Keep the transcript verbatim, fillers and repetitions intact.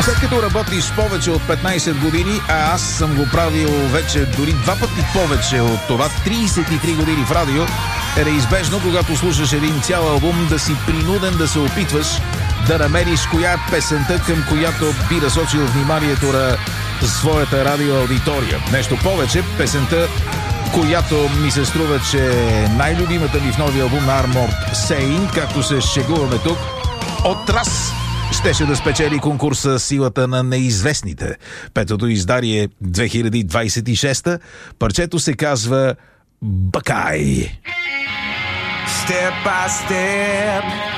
След като работиш повече от петнайсет години, а аз съм го правил вече дори два пъти повече от това, трийсет и три години в радио, е неизбежно, когато слушаш един цял албум, да си принуден да се опитваш да намериш коя е песента, към която би насочил вниманието на своята радиоаудитория. Нещо повече, песента, която ми се струва, че е най-любимата ми в новия албум на Armored Saint, както се шегуваме тук, от раз щеше да спечели конкурса Силата на неизвестните. Петото издание две хиляди двайсет и шеста. Парчето се казва Бакай. Step by step